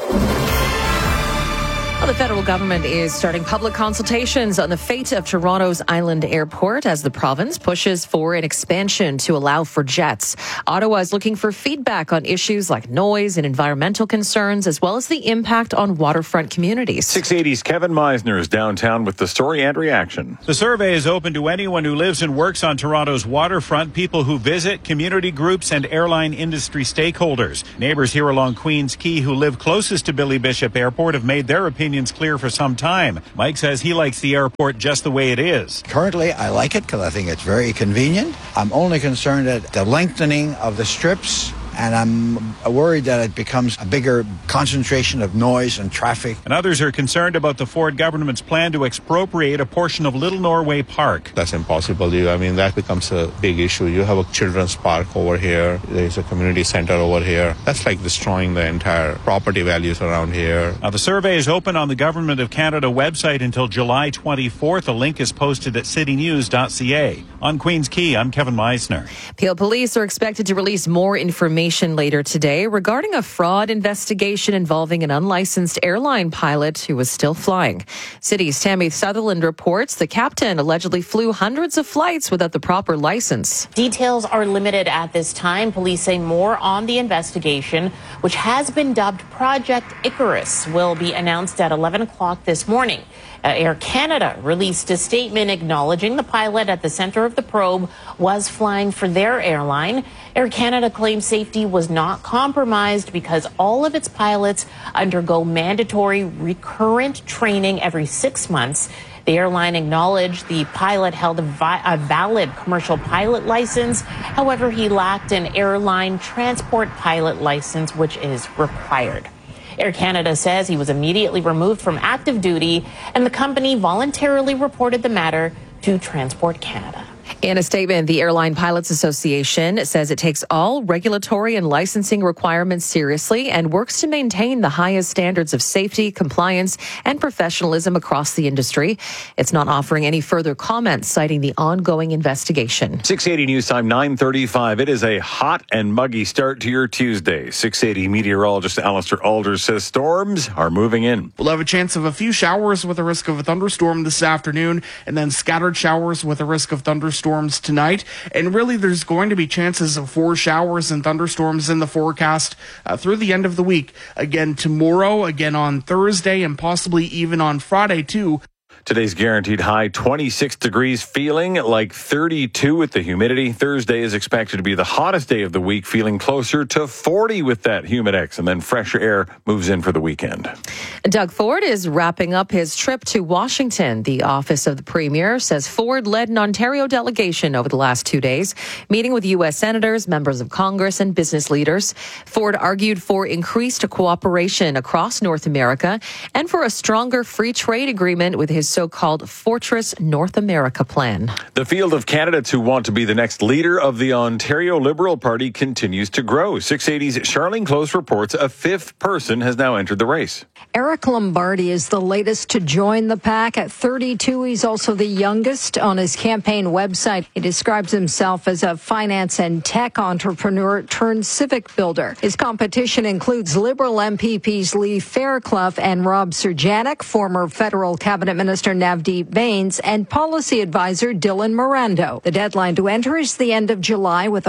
[SPEAKER 25] Well, the federal government is starting public consultations on the fate of Toronto's Island Airport as the province pushes for an expansion to allow for jets. Ottawa is looking for feedback on issues like noise and environmental concerns, as well as the impact on waterfront communities.
[SPEAKER 27] 680's Kevin Meisner is downtown with the story and reaction.
[SPEAKER 28] The survey is open to anyone who lives and works on Toronto's waterfront, people who visit, community groups, and airline industry stakeholders. Neighbors here along Queens Quay who live closest to Billy Bishop Airport have made their opinions clear for some time. Mike says he likes the airport just the way it is.
[SPEAKER 6] Currently, I like it because I think it's very convenient. I'm only concerned at the lengthening of the strips, and I'm worried that it becomes a bigger concentration of noise and traffic.
[SPEAKER 28] And others are concerned about the Ford government's plan to expropriate a portion of Little Norway Park.
[SPEAKER 7] That's impossible. That becomes a big issue. You have a children's park over here. There's a community center over here. That's like destroying the entire property values around here.
[SPEAKER 28] Now, the survey is open on the Government of Canada website until July 24th. A link is posted at citynews.ca. On Queens Quay, I'm Kevin Meisner.
[SPEAKER 25] Peel Police are expected to release more information later today regarding a fraud investigation involving an unlicensed airline pilot who was still flying. City's Tammy Sutherland reports the captain allegedly flew hundreds of flights without the proper license.
[SPEAKER 8] Details are limited at this time. Police say more on the investigation, which has been dubbed Project Icarus, will be announced at 11 o'clock this morning. Air Canada released a statement acknowledging the pilot at the center of the probe was flying for their airline. Air Canada claims safety was not compromised because all of its pilots undergo mandatory recurrent training every 6 months. The airline acknowledged the pilot held a valid commercial pilot license. However, he lacked an airline transport pilot license, which is required. Air Canada says he was immediately removed from active duty, and the company voluntarily reported the matter to Transport Canada.
[SPEAKER 25] In a statement, the Airline Pilots Association says it takes all regulatory and licensing requirements seriously and works to maintain the highest standards of safety, compliance, and professionalism across the industry. It's not offering any further comments, citing the ongoing investigation.
[SPEAKER 27] 680 News Time, 9:35. It is a hot and muggy start to your Tuesday. 680 meteorologist Alistair Alders says storms are moving in.
[SPEAKER 3] We'll have a chance of a few showers with a risk of a thunderstorm this afternoon, and then scattered showers with a risk of thunderstorms tonight. And really, there's going to be chances of 4 showers and thunderstorms in the forecast through the end of the week. Again tomorrow, again on Thursday, and possibly even on Friday too.
[SPEAKER 27] Today's guaranteed high, 26 degrees, feeling like 32 with the humidity. Thursday is expected to be the hottest day of the week, feeling closer to 40 with that humidex, and then fresher air moves in for the weekend.
[SPEAKER 25] Doug Ford is wrapping up his trip to Washington. The office of the premier says Ford led an Ontario delegation over the last 2 days, meeting with U.S. senators, members of Congress, and business leaders. Ford argued for increased cooperation across North America and for a stronger free trade agreement with his so-called Fortress North America plan.
[SPEAKER 27] The field of candidates who want to be the next leader of the Ontario Liberal Party continues to grow. 680's Charlene Close reports a 5th person has now entered the race.
[SPEAKER 9] Eric Lombardi is the latest to join the pack. At 32, he's also the youngest. On his campaign website, he describes himself as a finance and tech entrepreneur turned civic builder. His competition includes Liberal MPPs Lee Fairclough and Rob Serjanik, former federal cabinet minister Navdeep Bains, and policy advisor Dylan Morando. The deadline to enter is the end of July with a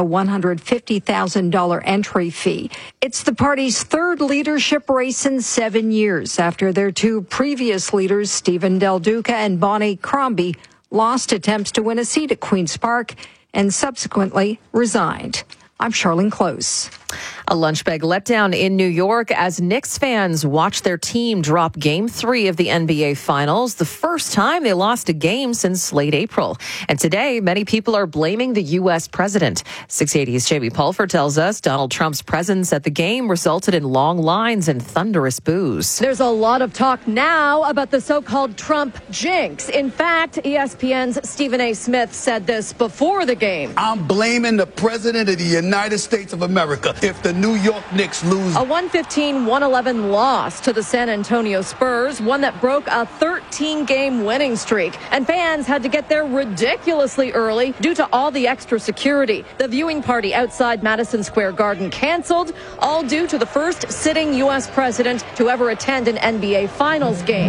[SPEAKER 9] $150,000 entry fee. It's the party's 3rd leadership race in 7 years after their 2 previous leaders, Stephen Del Duca and Bonnie Crombie, lost attempts to win a seat at Queen's Park and subsequently resigned. I'm Charlene Close.
[SPEAKER 25] A lunch bag letdown in New York as Knicks fans watch their team drop Game 3 of the NBA Finals, the first time they lost a game since late April. And today, many people are blaming the U.S. president. 680's Jamie Pulfer tells us Donald Trump's presence at the game resulted in long lines and thunderous boos.
[SPEAKER 5] There's a lot of talk now about the so-called Trump jinx. In fact, ESPN's Stephen A. Smith said this before the game.
[SPEAKER 12] I'm blaming the president of the United States of America if the New York Knicks lose.
[SPEAKER 5] A 115-111 loss to the San Antonio Spurs, one that broke a 13-game winning streak. And fans had to get there ridiculously early due to all the extra security. The viewing party outside Madison Square Garden canceled, all due to the first sitting U.S. president to ever attend an NBA Finals game.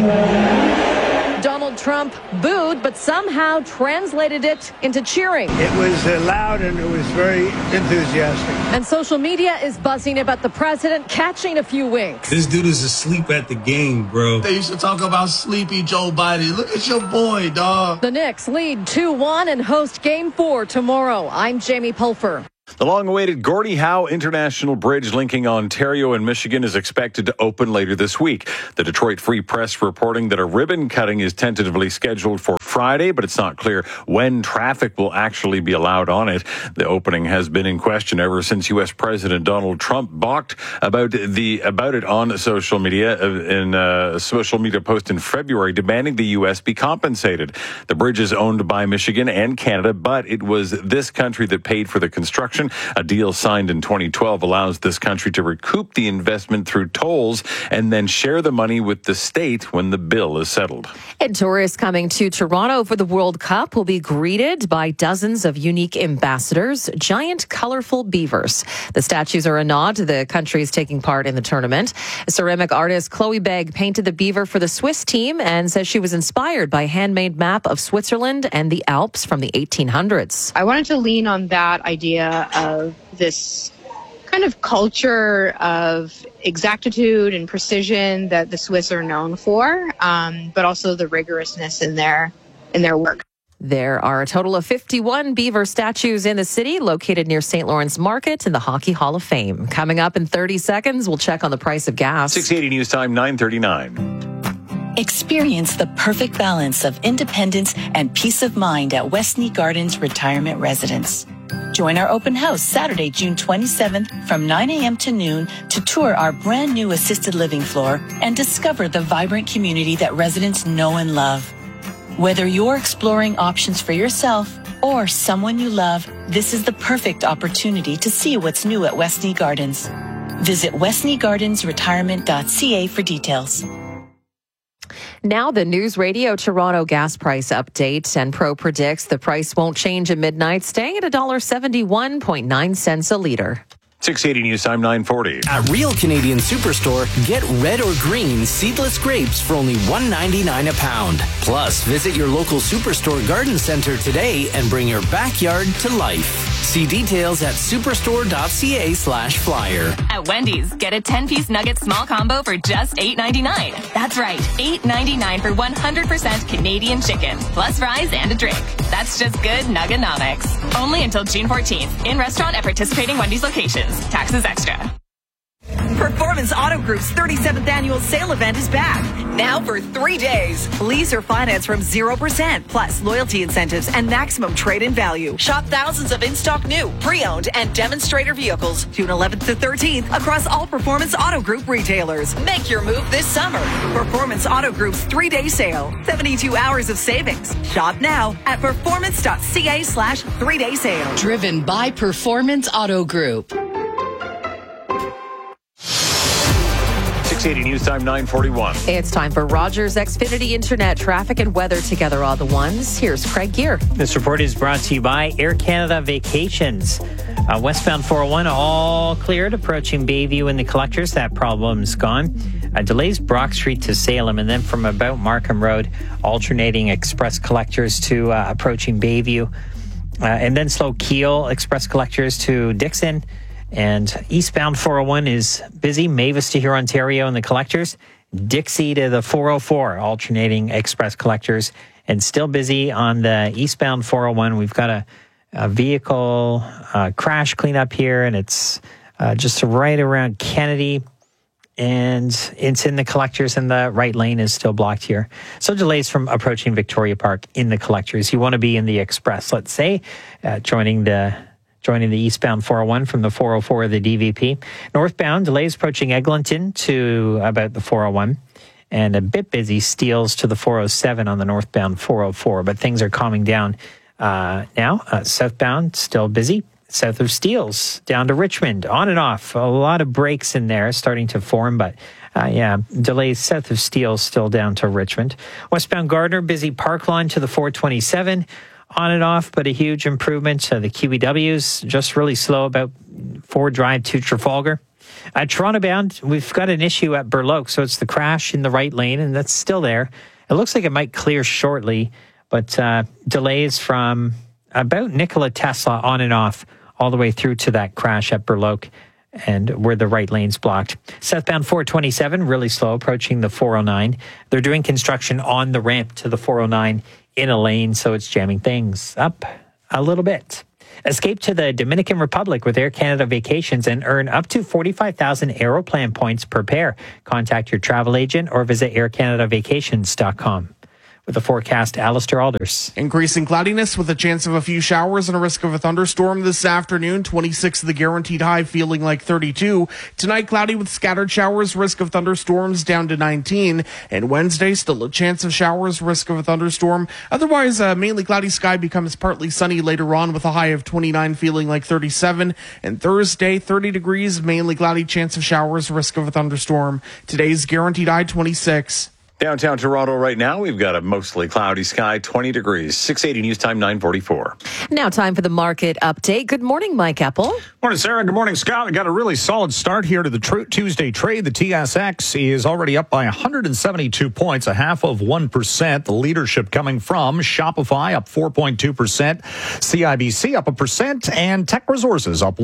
[SPEAKER 5] Donald Trump booed, but somehow translated it into cheering.
[SPEAKER 13] It was loud and it was very enthusiastic.
[SPEAKER 5] And social media is buzzing about the president catching a few winks.
[SPEAKER 13] This dude is asleep at the game, bro. They used to talk about sleepy Joe Biden. Look at your boy, dog.
[SPEAKER 5] The Knicks lead 2-1 and host Game 4 tomorrow. I'm Jamie Pulfer.
[SPEAKER 27] The long-awaited Gordie Howe International Bridge linking Ontario and Michigan is expected to open later this week. The Detroit Free Press reporting that a ribbon cutting is tentatively scheduled for Friday, but it's not clear when traffic will actually be allowed on it. The opening has been in question ever since U.S. President Donald Trump balked about it on social media in a social media post in February, demanding the U.S. be compensated. The bridge is owned by Michigan and Canada, but it was this country that paid for the construction. A deal signed in 2012 allows this country to recoup the investment through tolls and then share the money with the state when the bill is settled.
[SPEAKER 25] And tourists coming to Toronto for the World Cup will be greeted by dozens of unique ambassadors, giant colorful beavers. The statues are a nod to the countries taking part in the tournament. Ceramic artist Chloe Begg painted the beaver for the Swiss team and says she was inspired by a handmade map of Switzerland and the Alps from the 1800s.
[SPEAKER 14] I wanted to lean on that idea of this kind of culture of exactitude and precision that the Swiss are known for, but also the rigorousness in their work.
[SPEAKER 25] There are a total of 51 beaver statues in the city located near St. Lawrence Market and the Hockey Hall of Fame. Coming up in 30 seconds, we'll check on the price of gas.
[SPEAKER 27] 680 News Time, 9:39.
[SPEAKER 15] Experience the perfect balance of independence and peace of mind at Westney Gardens Retirement Residence. Join our open house Saturday, June 27th from 9 a.m. to noon to tour our brand new assisted living floor and discover the vibrant community that residents know and love. Whether you're exploring options for yourself or someone you love, this is the perfect opportunity to see what's new at Westney Gardens. Visit westneygardensretirement.ca for details.
[SPEAKER 25] Now the News Radio Toronto gas price update. Enpro predicts the price won't change at midnight, staying at $1.71.9 a litre.
[SPEAKER 27] 680 News Time, 9:40.
[SPEAKER 18] At Real Canadian Superstore, get red or green seedless grapes for only $1.99 a pound. Plus, visit your local Superstore garden center today and bring your backyard to life. See details at superstore.ca/flyer.
[SPEAKER 19] At Wendy's, get a 10-piece nugget small combo for just $8.99. That's right, $8.99 for 100% Canadian chicken, plus fries and a drink. That's just good Nugganomics. Only until June 14th. In restaurant at participating Wendy's locations. Taxes extra.
[SPEAKER 21] Performance Auto Group's 37th annual sale event is back. Now for 3 days. Lease or finance from 0%, plus loyalty incentives and maximum trade-in value. Shop thousands of in-stock new, pre-owned, and demonstrator vehicles June 11th to 13th across all Performance Auto Group retailers. Make your move this summer. Performance Auto Group's 3-day sale. 72 hours of savings. Shop now at performance.ca/3-day sale.
[SPEAKER 19] Driven by Performance Auto Group.
[SPEAKER 27] 680 News Time, 9:41.
[SPEAKER 25] It's time for Rogers Xfinity Internet traffic and weather together all the ones. Here's Craig Gear.
[SPEAKER 22] This report is brought to you by Air Canada Vacations. Westbound 401 all cleared, approaching Bayview and the Collectors. That problem's gone. Delays Brock Street to Salem, and then from about Markham Road, alternating Express Collectors to approaching Bayview. And then slow Keel Express Collectors to Dixon. And eastbound 401 is busy. Mavis to Hurontario and the Collectors. Dixie to the 404, alternating Express Collectors. And still busy on the eastbound 401. We've got a vehicle crash cleanup here, and it's just right around Kennedy. And it's in the collectors, and the right lane is still blocked here. So delays from approaching Victoria Park in the collectors. You want to be in the express, let's say, joining the eastbound 401 from the 404 of the DVP. Northbound, delays approaching Eglinton to about the 401. And a bit busy Steeles to the 407 on the northbound 404. But things are calming down now. Southbound, still busy. South of Steeles, down to Richmond, on and off. A lot of breaks in there starting to form, but delays south of Steeles, still down to Richmond. Westbound Gardner, busy Parklawn to the 427, on and off, but a huge improvement. The QEW's just really slow about Ford Drive to Trafalgar. Toronto bound, we've got an issue at Burloak, so it's the crash in the right lane, and that's still there. It looks like it might clear shortly, but delays from about Nikola Tesla on and off all the way through to that crash at Burloak, and where the right lane's blocked. Southbound 427, really slow, approaching the 409. They're doing construction on the ramp to the 409 in a lane, so it's jamming things up a little bit. Escape to the Dominican Republic with Air Canada Vacations and earn up to 45,000 Aeroplan points per pair. Contact your travel agent or visit aircanadavacations.com. With the forecast, Alistair Alders.
[SPEAKER 3] Increasing cloudiness with a chance of a few showers and a risk of a thunderstorm this afternoon. 26 the guaranteed high, feeling like 32. Tonight, cloudy with scattered showers, risk of thunderstorms down to 19. And Wednesday, still a chance of showers, risk of a thunderstorm. Otherwise, mainly cloudy sky becomes partly sunny later on with a high of 29, feeling like 37. And Thursday, 30 degrees, mainly cloudy, chance of showers, risk of a thunderstorm. Today's guaranteed high, 26.
[SPEAKER 27] Downtown Toronto right now, we've got a mostly cloudy sky, 20 degrees, 680 news time, 9:44.
[SPEAKER 25] Now time for the market update. Good morning, Mike Apple.
[SPEAKER 4] Morning, Sarah. Good morning, Scott. We got a really solid start here to the Tuesday trade. The TSX is already up by 172 points, a half of 1%. The leadership coming from Shopify up 4.2%, CIBC up 1%, and Tech Resources up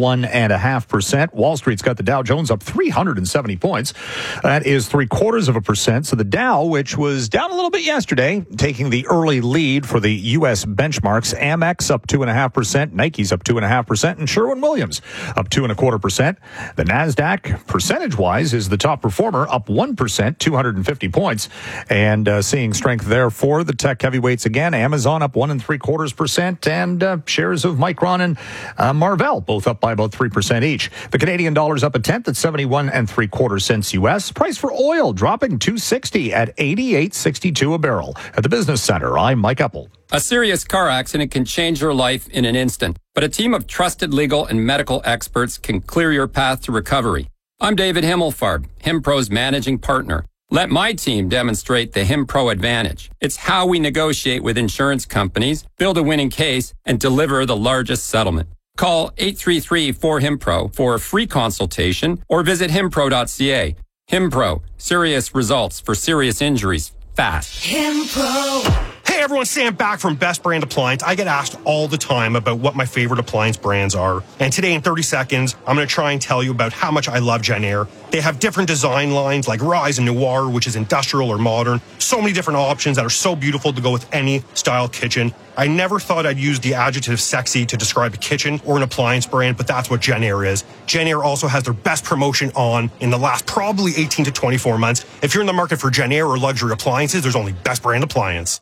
[SPEAKER 4] 1.5%. Wall Street's got the Dow Jones up 370 points. That is 0.75%. So the Dow, which was down a little bit yesterday, taking the early lead for the U.S. benchmarks. Amex up 2.5%, Nike's up 2.5%, and Sherwin-Williams up 2.25%. The NASDAQ, percentage-wise, is the top performer, up 1%, 250 points. And seeing strength there for the tech heavyweights again. Amazon up 1.75%, and shares of Micron and Marvell both up by about 3% each. The Canadian dollar's up a tenth at 71.75 cents U.S. Price for oil dropping $2.60 at $88.62 a barrel. At the Business Center, I'm Mike Apple.
[SPEAKER 1] A serious car accident can change your life in an instant, but a team of trusted legal and medical experts can clear your path to recovery. I'm David Himmelfarb, HimPro's managing partner. Let my team demonstrate the HimPro advantage. It's how we negotiate with insurance companies, build a winning case, and deliver the largest settlement. Call 833-4HIMPRO for a free consultation or visit himpro.ca. HimPro, serious results for serious injuries, fast.
[SPEAKER 2] HimPro. Hey everyone, Sam back from Best Brand Appliance. I get asked all the time about what my favorite appliance brands are. And today in 30 seconds, I'm going to try and tell you about how much I love Jenn-Air. They have different design lines like Rise and Noir, which is industrial or modern. So many different options that are so beautiful to go with any style kitchen. I never thought I'd use the adjective sexy to describe a kitchen or an appliance brand, but that's what Jenn-Air is. Jenn-Air also has their best promotion on in the last probably 18 to 24 months. If you're in the market for Jenn-Air or luxury appliances, there's only Best Brand Appliance.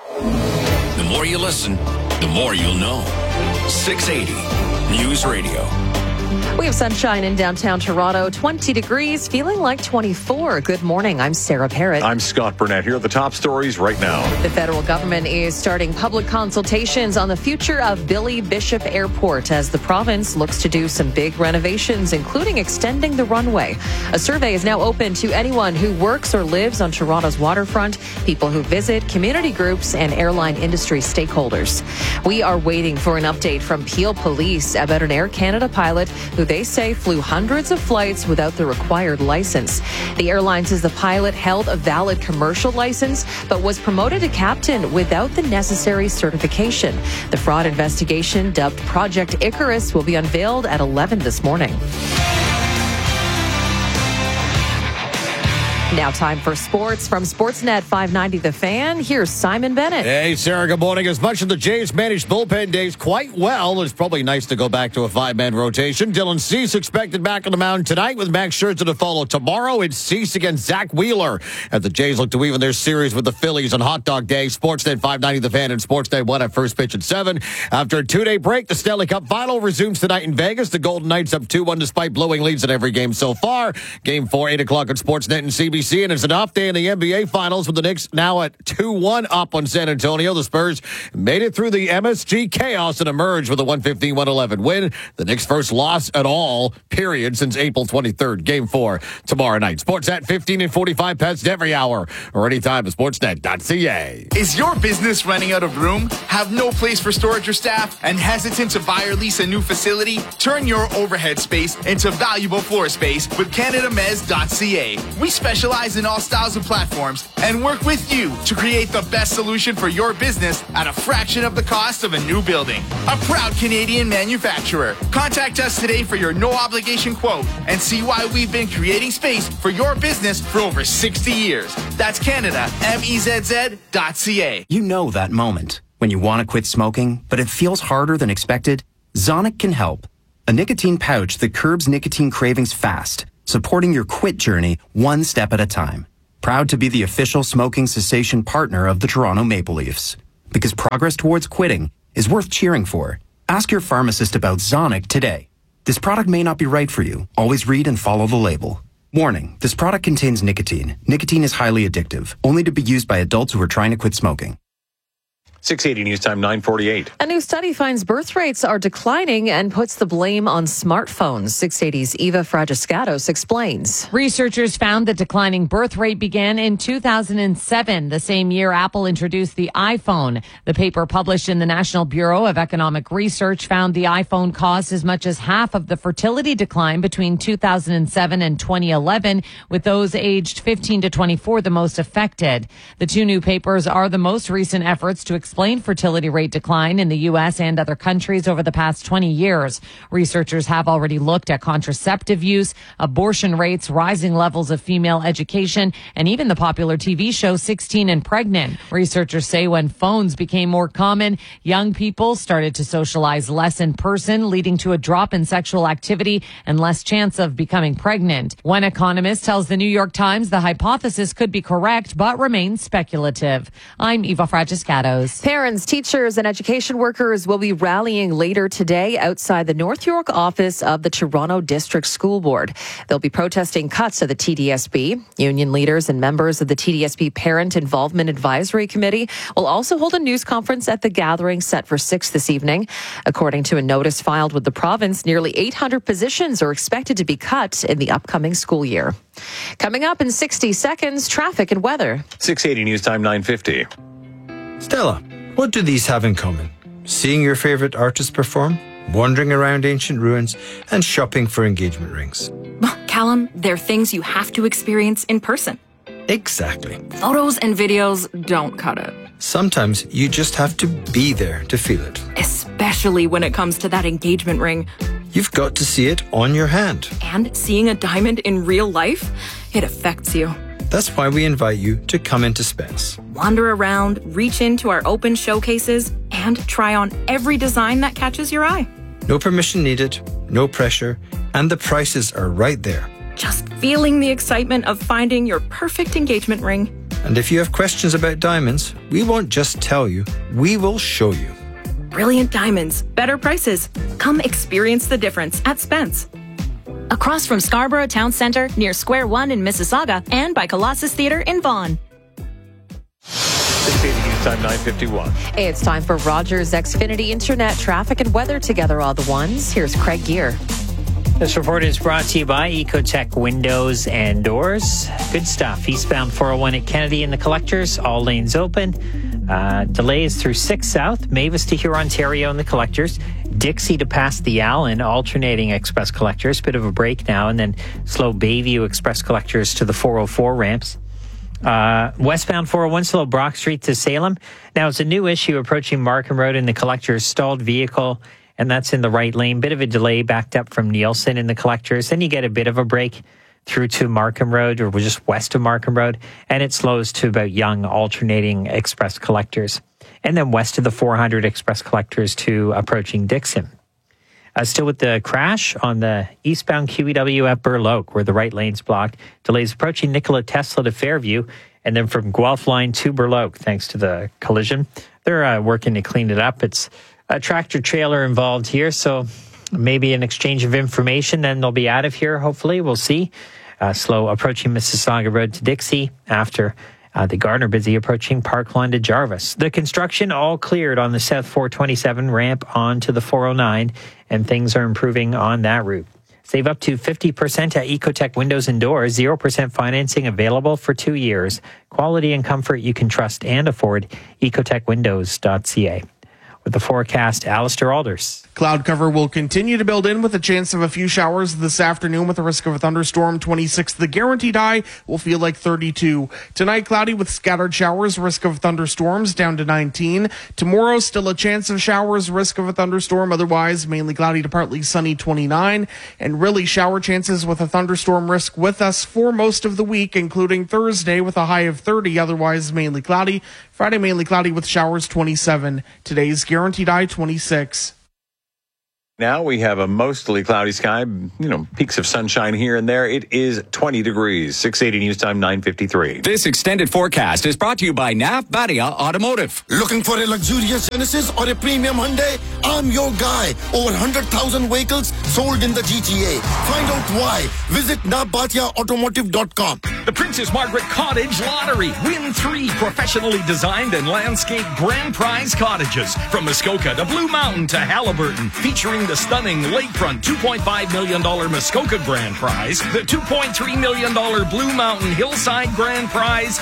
[SPEAKER 26] The more you listen, the more you'll know. 680 News Radio.
[SPEAKER 25] We have sunshine in downtown Toronto, 20 degrees, feeling like 24. Good morning. I'm Sarah Parrott.
[SPEAKER 27] I'm Scott Burnett. Here are the top stories right now.
[SPEAKER 25] The federal government is starting public consultations on the future of Billy Bishop Airport as the province looks to do some big renovations, including extending the runway. A survey is now open to anyone who works or lives on Toronto's waterfront, people who visit, community groups, and airline industry stakeholders. We are waiting for an update from Peel Police about an Air Canada pilot who they say flew hundreds of flights without the required license. The airline says the pilot held a valid commercial license, but was promoted to captain without the necessary certification. The fraud investigation, dubbed Project Icarus, will be unveiled at 11 this morning. Now time for sports from Sportsnet 590 The Fan. Here's Simon Bennett.
[SPEAKER 6] Hey, Sarah, good morning. As much as the Jays managed bullpen days quite well, it's probably nice to go back to a five-man rotation. Dylan Cease expected back on the mound tonight with Max Scherzer to follow tomorrow. It's Cease against Zach Wheeler as the Jays look to even their series with the Phillies on Hot Dog Day. Sportsnet 590 The Fan and Sportsnet 1 at first pitch at 7. After a 2-day break, the Stanley Cup Final resumes tonight in Vegas. The Golden Knights up 2-1 despite blowing leads in every game so far. Game 4, 8 o'clock on Sportsnet and CBC. And it's an off day in the NBA Finals with the Knicks now at 2-1 up on San Antonio. The Spurs made it through the MSG chaos and emerged with a 115-111 win. The Knicks' first loss at all, period, since April 23rd. Game 4 tomorrow night. Sportsnet 15 and 45 past every hour or anytime at sportsnet.ca.
[SPEAKER 10] Is your business running out of room? Have no place for storage or staff? And hesitant to buy or lease a new facility? Turn your overhead space into valuable floor space with CanadaMez.ca. We specialize in all styles and platforms and work with you to create the best solution for your business at a fraction of the cost of a new building. A proud Canadian manufacturer. Contact us today for your no-obligation quote and see why we've been creating space for your business for over 60 years. That's CanadaMezz.ca.
[SPEAKER 11] You know that moment when you want to quit smoking, but it feels harder than expected? Zonic can help. A nicotine pouch that curbs nicotine cravings fast, supporting your quit journey one step at a time. Proud to be the official smoking cessation partner of the Toronto Maple Leafs. Because progress towards quitting is worth cheering for. Ask your pharmacist about Zonic today. This product may not be right for you. Always read and follow the label. Warning, this product contains nicotine. Nicotine is highly addictive, only to be used by adults who are trying to quit smoking.
[SPEAKER 27] 680 News Time 9:48.
[SPEAKER 25] A new study finds birth rates are declining and puts the blame on smartphones. 680's Eva Fragiscatos explains.
[SPEAKER 16] Researchers found the declining birth rate began in 2007, the same year Apple introduced the iPhone. The paper published in the National Bureau of Economic Research found the iPhone caused as much as half of the fertility decline between 2007 and 2011, with those aged 15 to 24 the most affected. The two new papers are the most recent efforts to explain fertility rate decline in the U.S. and other countries over the past 20 years. Researchers have already looked at contraceptive use, abortion rates, rising levels of female education, and even the popular TV show 16 and Pregnant. Researchers say when phones became more common, young people started to socialize less in person, leading to a drop in sexual activity and less chance of becoming pregnant. One economist tells the New York Times the hypothesis could be correct, but remains speculative. I'm Eva Fragiscatos.
[SPEAKER 25] Parents, teachers, and education workers will be rallying later today outside the North York office of the Toronto District School Board. They'll be protesting cuts to the TDSB. Union leaders and members of the TDSB Parent Involvement Advisory Committee will also hold a news conference at the gathering set for 6 this evening. According to a notice filed with the province, nearly 800 positions are expected to be cut in the upcoming school year. Coming up in 60 seconds, traffic and weather.
[SPEAKER 27] 680 News Time 9:50.
[SPEAKER 17] Stella, what do these have in common? Seeing your favorite artist perform, wandering around ancient ruins, and shopping for engagement rings.
[SPEAKER 20] Callum, they're things you have to experience in person.
[SPEAKER 17] Exactly.
[SPEAKER 20] Photos and videos don't cut it.
[SPEAKER 17] Sometimes you just have to be there to feel it.
[SPEAKER 20] Especially when it comes to that engagement ring.
[SPEAKER 17] You've got to see it on your hand.
[SPEAKER 20] And seeing a diamond in real life, it affects you.
[SPEAKER 17] That's why we invite you to come into Spence.
[SPEAKER 20] Wander around, reach into our open showcases, and try on every design that catches your eye.
[SPEAKER 17] No permission needed, no pressure, and the prices are right there.
[SPEAKER 20] Just feeling the excitement of finding your perfect engagement ring.
[SPEAKER 17] And if you have questions about diamonds, we won't just tell you, we will show you.
[SPEAKER 20] Brilliant diamonds, better prices. Come experience the difference at Spence.
[SPEAKER 23] Across from Scarborough Town Centre, near Square One in Mississauga, and by Colossus Theatre in Vaughan.
[SPEAKER 27] 680 News Time 9:51.
[SPEAKER 25] Hey, it's time for Rogers Xfinity Internet traffic and weather together all the ones. Here's Craig Gear.
[SPEAKER 22] This report is brought to you by Ecotech Windows and Doors. Good stuff. Eastbound 401 at Kennedy in the collectors, all lanes open. Delays through 6 South, Mavis to Hurontario in the collectors, Dixie to past the Allen, alternating express collectors. Bit of a break now, and then slow Bayview express collectors to the 404 ramps. Westbound 401 slow Brock Street to Salem. Now it's a new issue approaching Markham Road in the collectors, stalled vehicle, and that's in the right lane. Bit of a delay backed up from Nielsen in the collectors. Then you get a bit of a break through to Markham Road, or just west of Markham Road, and it slows to about Yonge, alternating express collectors. And then west of the 400 express collectors to approaching Dixon. Still with the crash on the eastbound QEW at Burloak, where the right lane's blocked. Delays approaching Nikola Tesla to Fairview, and then from Guelph Line to Burloak, thanks to the collision. They're working to clean it up. It's a tractor trailer involved here, so maybe an exchange of information, then they'll be out of here, hopefully. We'll see. Slow approaching Mississauga Road to Dixie after the Gardner busy approaching Parkland to Jarvis. The construction all cleared on the South 427 ramp onto the 409, and things are improving on that route. Save up to 50% at Ecotech Windows and Doors. 0% financing available for 2 years. Quality and comfort you can trust and afford. ecotechwindows.ca. With the forecast, Alistair Alders.
[SPEAKER 3] Cloud cover will continue to build in with a chance of a few showers this afternoon with a risk of a thunderstorm. 26. The guaranteed high will feel like 32. Tonight, cloudy with scattered showers, risk of thunderstorms down to 19. Tomorrow, still a chance of showers, risk of a thunderstorm. Otherwise, mainly cloudy to partly sunny, 29. And really shower chances with a thunderstorm risk with us for most of the week, including Thursday with a high of 30. Otherwise, mainly cloudy. Friday, mainly cloudy with showers, 27. Today's guaranteed high, 26.
[SPEAKER 27] Now we have a mostly cloudy sky, peaks of sunshine here and there. It is 20 degrees, 6:80 news time, 9:53.
[SPEAKER 26] This extended forecast is brought to you by NAF Badia Automotive.
[SPEAKER 5] Looking for a luxurious Genesis or a premium Hyundai? I'm your guy. Over 100,000 vehicles sold in the GTA. Find out why. Visit nafbatiaautomotive.com.
[SPEAKER 7] The Princess Margaret Cottage Lottery. Win 3 professionally designed and landscaped grand prize cottages from Muskoka to Blue Mountain to Halliburton, featuring the stunning lakefront $2.5 million Muskoka grand prize, the $2.3 million Blue Mountain Hillside grand prize,